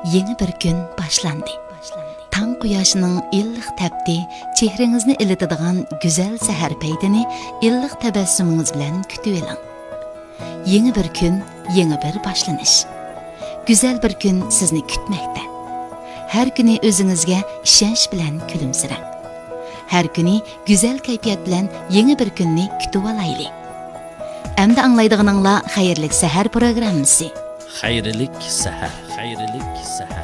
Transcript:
Yeni bir gün başlandı. Tang quyoshning illiq tapdi chehringizni ilitadigan go'zal sahar paydini illiq tabassumingiz bilan kutib oling. Yeni bir kun, yeni bir boshlanish. Go'zal bir kun sizni kutmoqda. Har kuni o'zingizga ishonch bilan kulimsirang. Har kuni go'zal kayfiyat bilan yeni bir kunni kutib olaylik. Endi anglaydiganinglar xayrlik sahar programmasi. Xayrlik sahar.